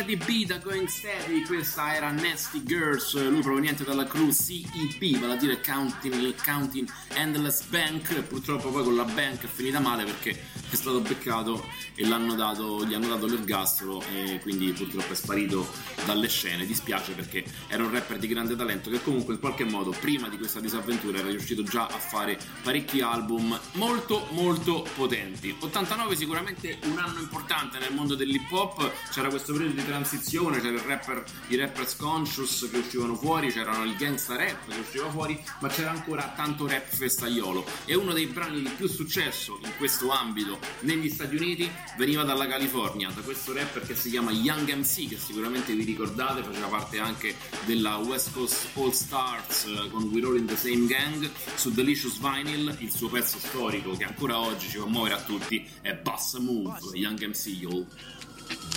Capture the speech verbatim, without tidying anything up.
Steady B da Going Steady, questa era Nasty Girls, lui proveniente dalla crew C E P, vale a dire Counting, Counting Endless Bank. Purtroppo poi con la bank è finita male perché è stato beccato e l'hanno dato, gli hanno dato l'ergastolo e quindi purtroppo è sparito dalle scene. Dispiace perché era un rapper di grande talento che comunque in qualche modo prima di questa disavventura era riuscito già a fare parecchi album molto molto potenti. ottantanove sicuramente un anno importante nel mondo dell'hip hop, c'era questo periodo di transizione, c'era il rapper, i rappers conscious che uscivano fuori, c'erano il gangsta rap che usciva fuori, ma c'era ancora tanto rap festaiolo e uno dei brani di più successo in questo ambito negli Stati Uniti veniva dalla California, da questo rapper che si chiama Young M C, che sicuramente vi ricordate, faceva parte anche della West Coast All Stars con We're All in the Same Gang. Su Delicious Vinyl il suo pezzo storico che ancora oggi ci fa muovere a tutti è Bossa Move, Young M C, yo.